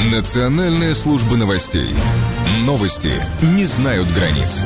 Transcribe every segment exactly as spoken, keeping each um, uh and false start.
Национальная служба новостей. Новости не знают границ.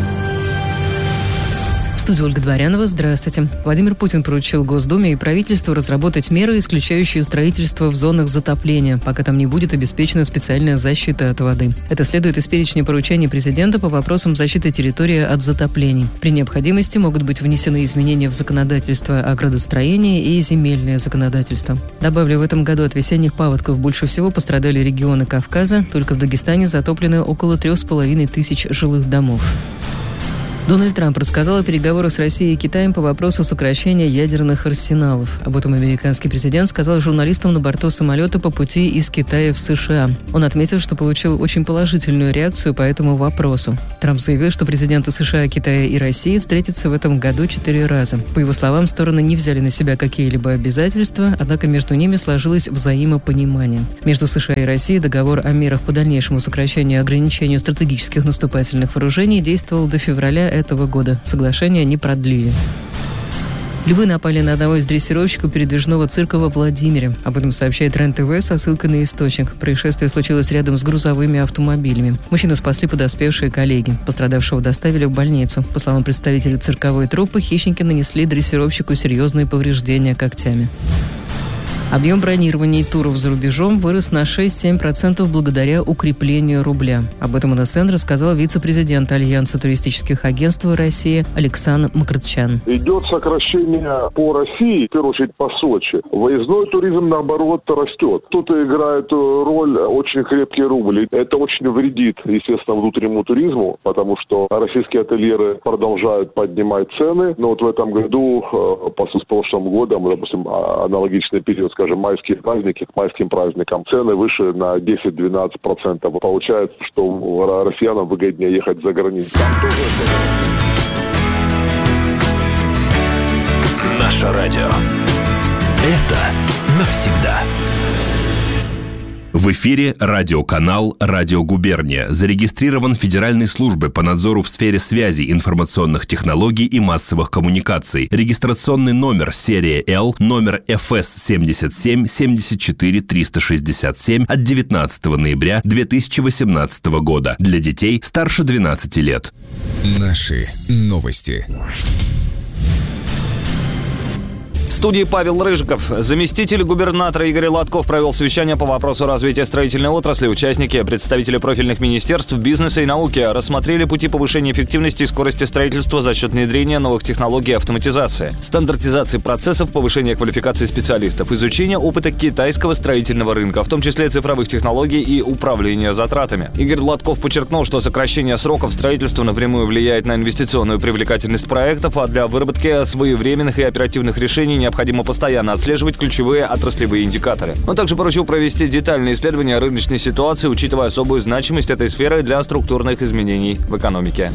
В студии Ольга Дворянова. Здравствуйте. Владимир Путин поручил Госдуме и правительству разработать меры, исключающие строительство в зонах затопления, пока там не будет обеспечена специальная защита от воды. Это следует из перечня поручений президента по вопросам защиты территории от затоплений. При необходимости могут быть внесены изменения в законодательство о градостроении и земельное законодательство. Добавлю, в этом году от весенних паводков больше всего пострадали регионы Кавказа. Только в Дагестане затоплены около трех с половиной тысяч жилых домов. Дональд Трамп рассказал о переговорах с Россией и Китаем по вопросу сокращения ядерных арсеналов. Об этом американский президент сказал журналистам на борту самолета по пути из Китая в США. Он отметил, что получил очень положительную реакцию по этому вопросу. Трамп заявил, что президенты США, Китая и России встретятся в этом году четыре раза. По его словам, стороны не взяли на себя какие-либо обязательства, однако между ними сложилось взаимопонимание. Между США и Россией договор о мерах по дальнейшему сокращению и ограничению стратегических наступательных вооружений действовал до февраля этого года. Соглашение не продлили. Львы напали на одного из дрессировщиков передвижного цирка во Владимире. Об этом сообщает РЕН-ТВ со ссылкой на источник. Происшествие случилось рядом с грузовыми автомобилями. Мужчину спасли подоспевшие коллеги. Пострадавшего доставили в больницу. По словам представителей цирковой труппы, хищники нанесли дрессировщику серьезные повреждения когтями. Объем бронирований туров за рубежом вырос на шесть-семь процентов благодаря укреплению рубля. Об этом эн эс эн рассказал вице-президент Альянса туристических агентств России Александр Макротчан. Идет сокращение по России, в первую очередь по Сочи. Выездной туризм, наоборот, растет. Тут играет роль очень крепкий рубль. Это очень вредит, естественно, внутреннему туризму, потому что российские ательеры продолжают поднимать цены. Но вот в этом году, по с прошлым годом, допустим, аналогичный период, скажем, майские праздники, к майским праздникам цены выше на десять-двенадцать процентов. Получается, что россиянам выгоднее ехать за границу. Наше радио. Это навсегда. В эфире радиоканал «Радио Губерния». Зарегистрирован Федеральной службой по надзору в сфере связи, информационных технологий и массовых коммуникаций. Регистрационный номер серия Л, номер эф эс семьдесят семь семьдесят четыре триста шестьдесят семь от девятнадцатого ноября две тысячи восемнадцатого года. Для детей старше двенадцати лет. Наши новости. В студии Павел Рыжиков. Заместитель губернатора Игорь Лотков провел совещание по вопросу развития строительной отрасли. Участники, представители профильных министерств, бизнеса и науки рассмотрели пути повышения эффективности и скорости строительства за счет внедрения новых технологий и автоматизации, стандартизации процессов, повышения квалификации специалистов, изучения опыта китайского строительного рынка, в том числе цифровых технологий и управления затратами. Игорь Лотков подчеркнул, что сокращение сроков строительства напрямую влияет на инвестиционную привлекательность проектов, а для выработки своевременных и оперативных решений необходимо постоянно отслеживать ключевые отраслевые индикаторы. Он также поручил провести детальное исследование рыночной ситуации, учитывая особую значимость этой сферы для структурных изменений в экономике.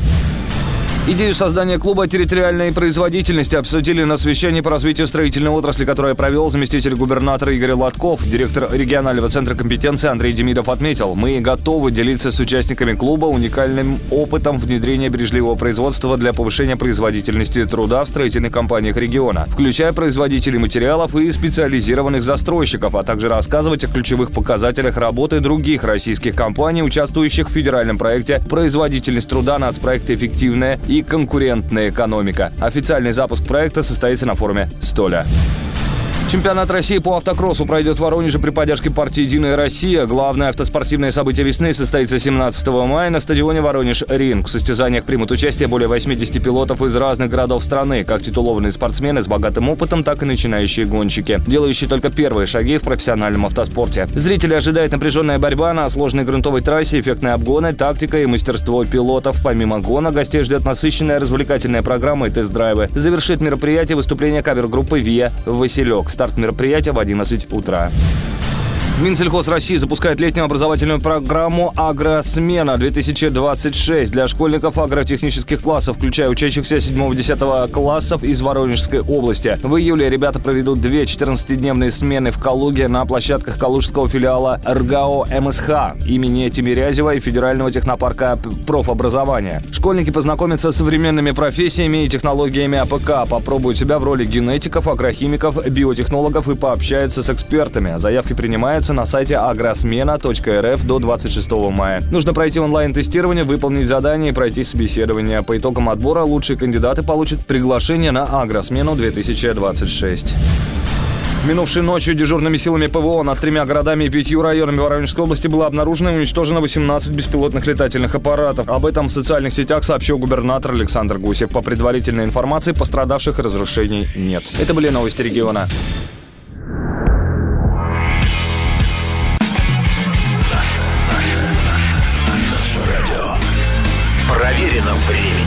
Идею создания клуба территориальной производительности обсудили на совещании по развитию строительной отрасли, которое провел заместитель губернатора Игорь Лотков. Директор регионального центра компетенции Андрей Демидов отметил: мы готовы делиться с участниками клуба уникальным опытом внедрения бережливого производства для повышения производительности труда в строительных компаниях региона, включая производителей материалов и специализированных застройщиков, а также рассказывать о ключевых показателях работы других российских компаний, участвующих в федеральном проекте «Производительность труда, нацпроект эффективная и конкурентная экономика». Официальный запуск проекта состоится на форуме «Столя». Чемпионат России по автокроссу пройдет в Воронеже при поддержке партии «Единая Россия». Главное автоспортивное событие весны состоится семнадцатого мая на стадионе «Воронеж-Ринг». В состязаниях примут участие более восьмидесяти пилотов из разных городов страны, как титулованные спортсмены с богатым опытом, так и начинающие гонщики, делающие только первые шаги в профессиональном автоспорте. Зрители ожидают напряженная борьба на сложной грунтовой трассе, эффектные обгоны, тактика и мастерство пилотов. Помимо гона гостей ждет насыщенная развлекательная программа и тест-драйвы. Завершит мероприятие выступление кавер-группы «Виа» «Василек». Старт мероприятия в одиннадцать утра. Минсельхоз России запускает летнюю образовательную программу «Агросмена-две тысячи двадцать шесть» для школьников агротехнических классов, включая учащихся седьмого-десятого классов из Воронежской области. В июле ребята проведут две четырнадцатидневные смены в Калуге на площадках калужского филиала РГАО МСХ имени Тимирязева и Федерального технопарка профобразования. Школьники познакомятся с современными профессиями и технологиями АПК, попробуют себя в роли генетиков, агрохимиков, биотехнологов и пообщаются с экспертами. Заявки принимаются регистрироваться на сайте агросмена точка эр эф до двадцать шестого мая. Нужно пройти онлайн-тестирование, выполнить задание и пройти собеседование. По итогам отбора лучшие кандидаты получат приглашение на Агросмену две тысячи двадцать шесть. Минувшей ночью дежурными силами ПВО над тремя городами и пятью районами Воронежской области было обнаружено и уничтожено восемнадцать беспилотных летательных аппаратов. Об этом в социальных сетях сообщил губернатор Александр Гусев. По предварительной информации, пострадавших и разрушений нет. Это были новости региона. Проверено временем.